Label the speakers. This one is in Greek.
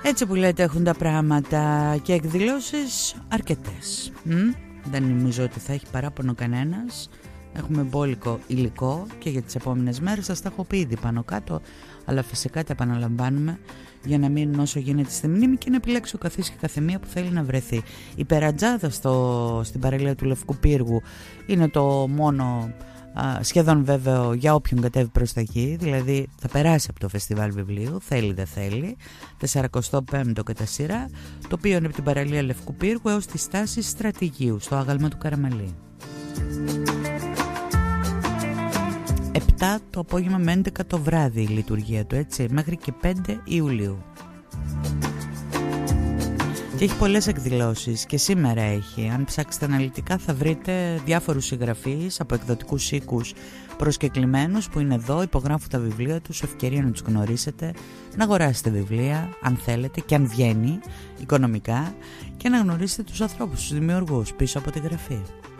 Speaker 1: Έτσι που λέτε έχουν τα πράγματα και εκδηλώσεις αρκετές. Δεν νομίζω ότι θα έχει παράπονο κανένας. Έχουμε μπόλικο υλικό και για τις επόμενες μέρες σας τα έχω πει ήδη πάνω κάτω, αλλά φυσικά τα επαναλαμβάνουμε για να μείνουν όσο γίνεται στη μνήμη και να επιλέξει ο καθής και καθεμία που θέλει να βρεθεί. Η περατζάδα στην παραλία του Λευκού Πύργου είναι το μόνο σχεδόν βέβαιο για όποιον κατέβει προς τα εκεί, δηλαδή θα περάσει από το φεστιβάλ βιβλίου, θέλει δεν θέλει, 45ο κατά σειρά, το οποίο είναι από την παραλία Λευκού Πύργου έως τη στάση Στρατηγίου στο άγαλμα του Καραμαλή. 7 το απόγευμα με 11 το βράδυ η λειτουργία του, έτσι, μέχρι και 5 Ιουλίου. Και έχει πολλές εκδηλώσεις και σήμερα έχει. Αν ψάξετε αναλυτικά θα βρείτε διάφορους συγγραφείς από εκδοτικούς οίκους προσκεκλημένους που είναι εδώ, υπογράφουν τα βιβλία τους, ευκαιρία να τους γνωρίσετε, να αγοράσετε βιβλία αν θέλετε και αν βγαίνει οικονομικά και να γνωρίσετε τους ανθρώπους, τους δημιουργούς πίσω από τη γραφή.